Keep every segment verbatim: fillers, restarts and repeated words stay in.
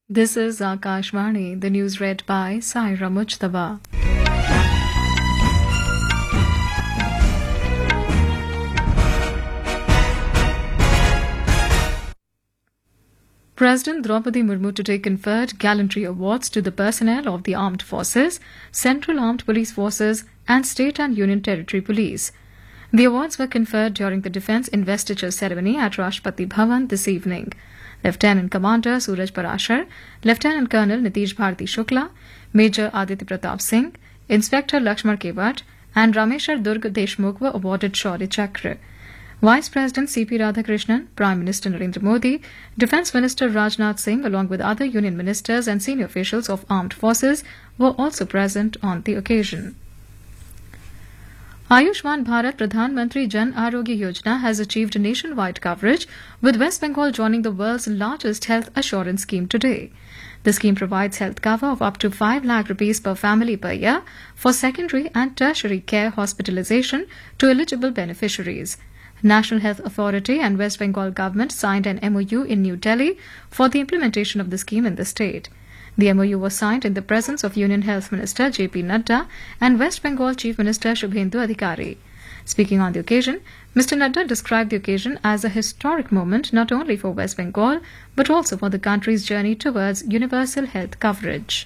This is Akashvani, the news read by Saira Mujtaba. President Draupadi Murmu today conferred gallantry awards to the personnel of the armed forces, Central Armed Police Forces and State and Union Territory Police. The awards were conferred during the Defence Investiture Ceremony at Rashtrapati Bhavan this evening. Lieutenant Commander Suraj Parashar, Lieutenant Colonel Nitish Bharti Shukla, Major Aditya Pratap Singh, Inspector Lakshmar Kevat and Rameshwar Durg Deshmukh were awarded Shaurya Chakra. Vice President C P Radhakrishnan, Prime Minister Narendra Modi, Defence Minister Rajnath Singh along with other Union Ministers and senior officials of armed forces were also present on the occasion. Ayushman Bharat Pradhan Mantri Jan Arogya Yojana has achieved nationwide coverage, with West Bengal joining the world's largest health assurance scheme today. The scheme provides health cover of up to five lakh rupees per family per year for secondary and tertiary care hospitalization to eligible beneficiaries. National Health Authority and West Bengal government signed an M O U in New Delhi for the implementation of the scheme in the state. The M O U was signed in the presence of Union Health Minister J P Nadda and West Bengal Chief Minister Shubhendu Adhikari. Speaking on the occasion, Mister Nadda described the occasion as a historic moment not only for West Bengal but also for the country's journey towards universal health coverage.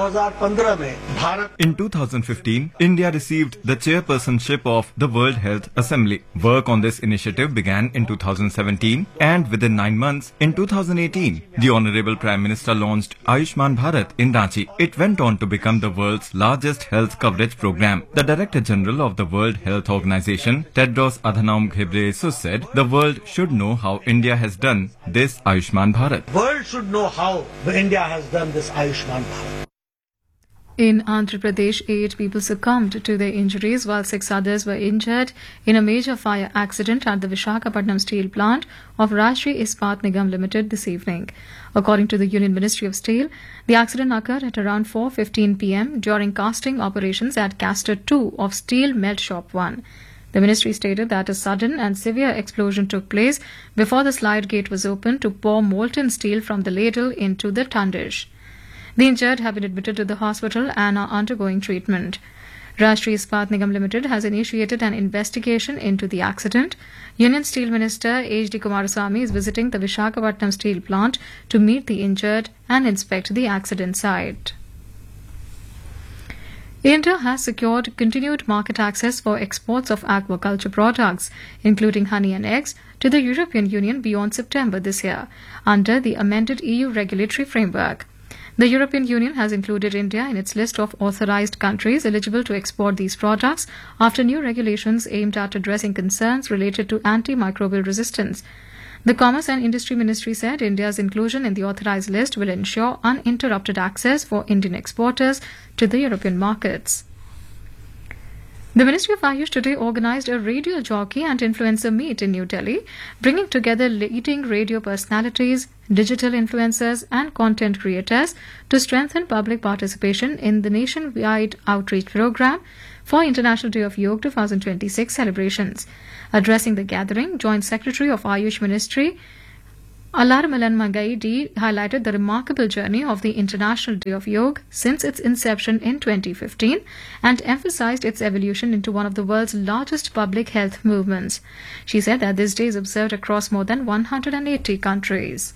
In two thousand fifteen, India received the chairpersonship of the World Health Assembly. Work on this initiative began in two thousand seventeen, and within nine months, in two thousand eighteen, the Honorable Prime Minister launched Ayushman Bharat in Ranchi. It went on to become the world's largest health coverage program. The Director General of the World Health Organization, Tedros Adhanom Ghebreyesus, said the world should know how India has done this Ayushman Bharat. World should know how India has done this Ayushman Bharat. In Andhra Pradesh, eight people succumbed to their injuries while six others were injured in a major fire accident at the Visakhapatnam steel plant of Rashtriya Ispat Nigam Limited this evening. According to the Union Ministry of Steel, the accident occurred at around four fifteen p m during casting operations at Caster two of Steel Melt Shop one. The ministry stated that a sudden and severe explosion took place before the slide gate was opened to pour molten steel from the ladle into the tundish. The injured have been admitted to the hospital and are undergoing treatment. Rashtriya Ispat Nigam Limited has initiated an investigation into the accident. Union Steel Minister H D Kumaraswamy is visiting the Visakhapatnam steel plant to meet the injured and inspect the accident site. India has secured continued market access for exports of aquaculture products, including honey and eggs, to the European Union beyond September this year, under the amended E U regulatory framework. The European Union has included India in its list of authorized countries eligible to export these products after new regulations aimed at addressing concerns related to antimicrobial resistance. The Commerce and Industry Ministry said India's inclusion in the authorized list will ensure uninterrupted access for Indian exporters to the European markets. The Ministry of Ayush today organized a radio jockey and influencer meet in New Delhi, bringing together leading radio personalities, digital influencers and content creators to strengthen public participation in the nationwide outreach program for International Day of Yoga twenty twenty-six celebrations. Addressing the gathering, Joint Secretary of Ayush Ministry Alarmalan Mangai highlighted the remarkable journey of the International Day of Yoga since its inception in twenty fifteen and emphasized its evolution into one of the world's largest public health movements. She said that this day is observed across more than one hundred eighty countries.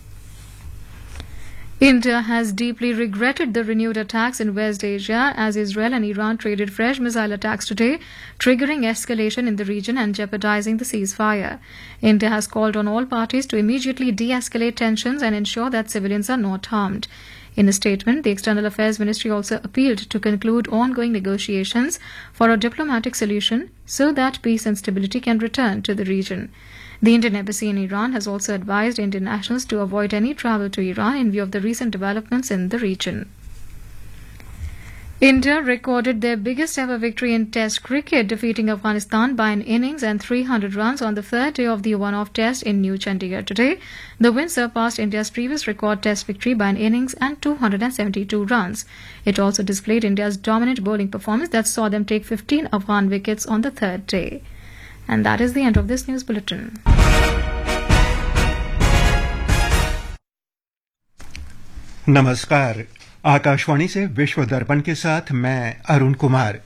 India has deeply regretted the renewed attacks in West Asia as Israel and Iran traded fresh missile attacks today, triggering escalation in the region and jeopardizing the ceasefire. India has called on all parties to immediately de-escalate tensions and ensure that civilians are not harmed. In a statement, the External Affairs Ministry also appealed to conclude ongoing negotiations for a diplomatic solution so that peace and stability can return to the region. The Indian Embassy in Iran has also advised Indian nationals to avoid any travel to Iran in view of the recent developments in the region. India recorded their biggest ever victory in Test cricket, defeating Afghanistan by an innings and three hundred runs on the third day of the one-off Test in New Chandigarh today. The win surpassed India's previous record Test victory by an innings and two hundred seventy-two runs. It also displayed India's dominant bowling performance that saw them take fifteen Afghan wickets on the third day. And that is the end of this news bulletin. नमस्कार। आकाशवाणी से विश्व दर्पण के साथ मैं अरुण कुमार।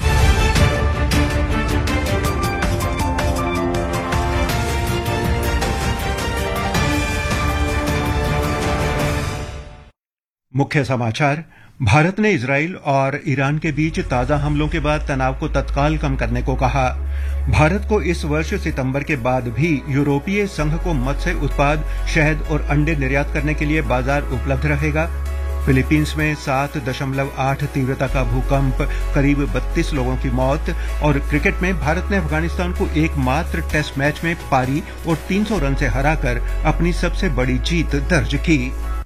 मुख्य समाचार। भारत ने इजराइल और ईरान के बीच ताजा हमलों के बाद तनाव को तत्काल कम करने को कहा। भारत को इस वर्ष सितंबर के बाद भी यूरोपीय संघ को मत्स्य उत्पाद, शहद और अंडे निर्यात करने के लिए बाजार उपलब्ध रहेगा। फिलीपींस में सात दशमलव आठ तीव्रता का भूकंप, करीब बत्तीस लोगों की मौत। और क्रिकेट में भारत ने अफगानिस्तान को एकमात्र टेस्ट मैच में पारी और तीन सौ रन से हराकर अपनी सबसे बड़ी जीत दर्ज की।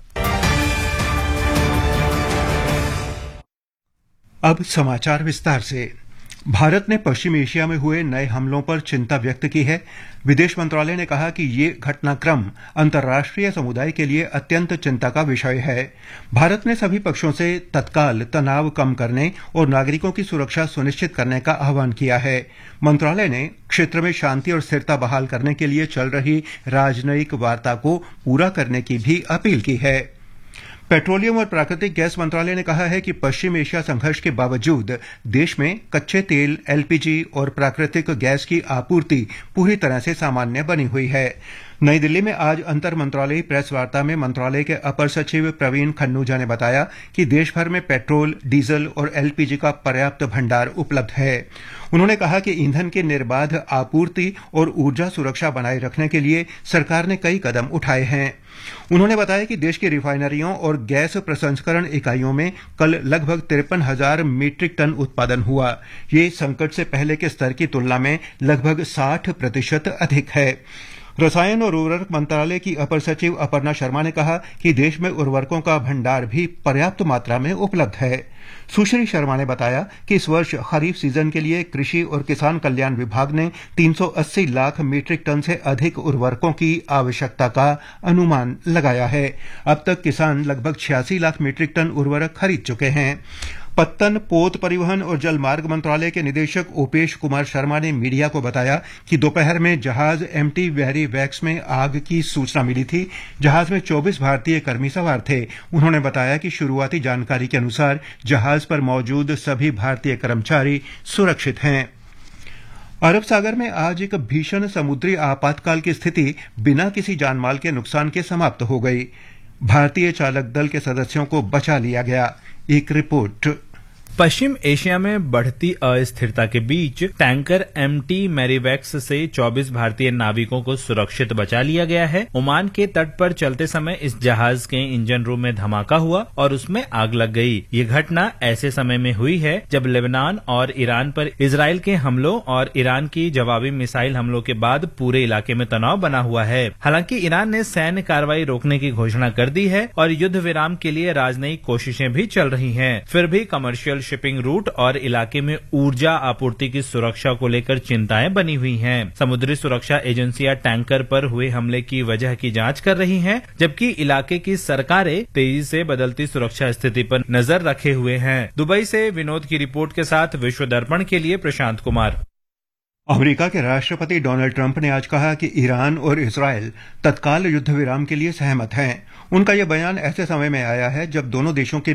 अब समाचार विस्तार से। भारत ने पश्चिम एशिया में हुए नए हमलों पर चिंता व्यक्त की है। विदेश मंत्रालय ने कहा कि ये घटनाक्रम अंतर्राष्ट्रीय समुदाय के लिए अत्यंत चिंता का विषय है। भारत ने सभी पक्षों से तत्काल तनाव कम करने और नागरिकों की सुरक्षा सुनिश्चित करने का आह्वान किया है। मंत्रालय ने क्षेत्र में शांति और स्थिरता बहाल करने के लिए चल रही राजनयिक वार्ता को पूरा करने की भी अपील की है। पेट्रोलियम और प्राकृतिक गैस मंत्रालय ने कहा है कि पश्चिम एशिया संघर्ष के बावजूद देश में कच्चे तेल, एलपीजी और प्राकृतिक गैस की आपूर्ति पूरी तरह से सामान्य बनी हुई है। नई दिल्ली में आज अंतर मंत्रालयी प्रेस वार्ता में मंत्रालय के अपर सचिव प्रवीण खन्नूजा ने बताया कि देश भर में पेट्रोल, डीजल और एलपीजी का पर्याप्त भंडार उपलब्ध है। उन्होंने कहा कि ईंधन की निर्बाध आपूर्ति और ऊर्जा सुरक्षा बनाए रखने के लिए सरकार ने कई कदम उठाए हैं। उन्होंने बताया कि देश की रिफाइनरियों और गैस प्रसंस्करण इकाइयों में कल लगभग तिरपन हजार मीट्रिक टन उत्पादन हुआ। ये संकट से पहले के स्तर की तुलना में लगभग साठ प्रतिशत अधिक है। रसायन और उर्वरक मंत्रालय की अपर सचिव अपर्णा शर्मा ने कहा कि देश में उर्वरकों का भंडार भी पर्याप्त मात्रा में उपलब्ध है। सुश्री शर्मा ने बताया कि इस वर्ष खरीफ सीजन के लिए कृषि और किसान कल्याण विभाग ने तीन सौ अस्सी लाख मीट्रिक टन से अधिक उर्वरकों की आवश्यकता का अनुमान लगाया है। अब तक किसान लगभग छियासी लाख मीट्रिक टन उर्वरक खरीद चुके हैं। पत्तन, पोत परिवहन और जलमार्ग मंत्रालय के निदेशक ओपेश कुमार शर्मा ने मीडिया को बताया कि दोपहर में जहाज एमटी वेरी वैक्स में आग की सूचना मिली थी। जहाज में चौबीस भारतीय कर्मी सवार थे। उन्होंने बताया कि शुरुआती जानकारी के अनुसार जहाज पर मौजूद सभी भारतीय कर्मचारी सुरक्षित हैं। अरब सागर में आज एक भीषण समुद्री आपातकाल की स्थिति बिना किसी जानमाल के नुकसान के समाप्त हो गई। भारतीय चालक दल के सदस्यों को बचा लिया गया। एक रिपोर्ट। पश्चिम एशिया में बढ़ती अस्थिरता के बीच टैंकर एमटी मैरीवैक्स से चौबीस भारतीय नाविकों को सुरक्षित बचा लिया गया है। ओमान के तट पर चलते समय इस जहाज के इंजन रूम में धमाका हुआ और उसमें आग लग गई। ये घटना ऐसे समय में हुई है जब लेबनान और ईरान पर इजराइल के हमलों और ईरान की जवाबी मिसाइल हमलों के बाद पूरे इलाके में तनाव बना हुआ है। हालांकि ईरान ने सैन्य कार्रवाई रोकने की घोषणा कर दी है और युद्ध विराम के लिए राजनयिक कोशिशें भी चल रही हैं। फिर भी कमर्शियल शिपिंग रूट और इलाके में ऊर्जा आपूर्ति की सुरक्षा को लेकर चिंताएं बनी हुई हैं। समुद्री सुरक्षा एजेंसियां टैंकर पर हुए हमले की वजह की जांच कर रही हैं, जबकि इलाके की सरकारें तेजी से बदलती सुरक्षा स्थिति पर नजर रखे हुए हैं। दुबई से विनोद की रिपोर्ट के साथ विश्व दर्पण के लिए प्रशांत कुमार। अमेरिका के राष्ट्रपति डोनाल्ड ट्रंप ने आज कहा कि ईरान और इजराइल तत्काल युद्ध विराम के लिए सहमत हैं। उनका यह बयान ऐसे समय में आया है जब दोनों देशों के